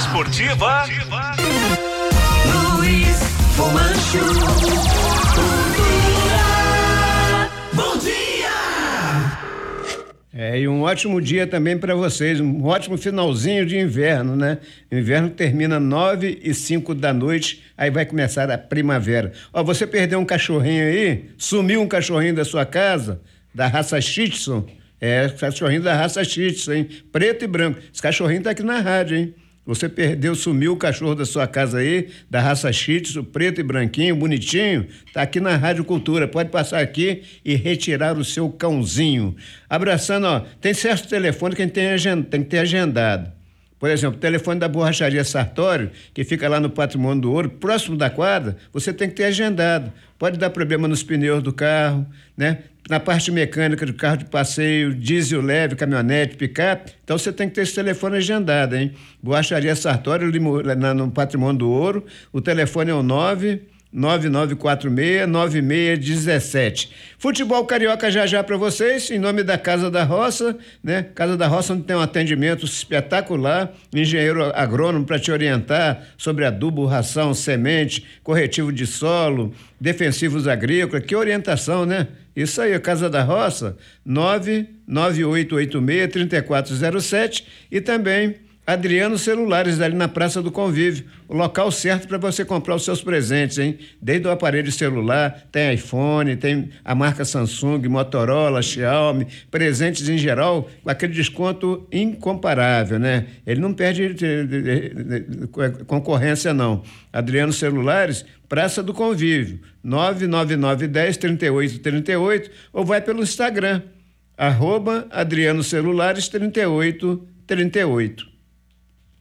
esportiva. Luiz Fumanchu. Bom dia! E um ótimo dia também para vocês, um ótimo finalzinho de inverno, né? O inverno termina 9h05 da noite, aí vai começar a primavera. Ó, você perdeu um cachorrinho aí, sumiu um cachorrinho da sua casa, da raça Shih Tzu, cachorrinho da raça Shih Tzu, hein? Preto e branco. Esse cachorrinho tá aqui na rádio, hein? Você perdeu, sumiu o cachorro da sua casa aí, da raça Shih Tzu, preto e branquinho, bonitinho, tá aqui na Rádio Cultura. Pode passar aqui e retirar o seu cãozinho. Abraçando, ó, tem certo telefone que a gente tem que ter agendado. Por exemplo, o telefone da borracharia Sartório, que fica lá no Patrimônio do Ouro, próximo da quadra, você tem que ter agendado. Pode dar problema nos pneus do carro, né? Na parte mecânica do carro de passeio, diesel leve, caminhonete, picape. Então você tem que ter esse telefone agendado, hein? Borracharia Sartório, no Patrimônio do Ouro. O telefone é o 99946-9617. Futebol carioca já para vocês, em nome da Casa da Roça, né? Casa da Roça, onde tem um atendimento espetacular, engenheiro agrônomo para te orientar sobre adubo, ração, semente, corretivo de solo, defensivos agrícolas. Que orientação, né? Isso aí, a Casa da Roça, 99886-3407 e também Adriano Celulares, ali na Praça do Convívio, o local certo para você comprar os seus presentes, hein? Desde o aparelho celular, tem iPhone, tem a marca Samsung, Motorola, Xiaomi, presentes em geral, com aquele desconto incomparável, né? Ele não perde concorrência, não. Adriano Celulares, Praça do Convívio, 99910-3838, ou vai pelo Instagram, @AdrianoCelulares3838.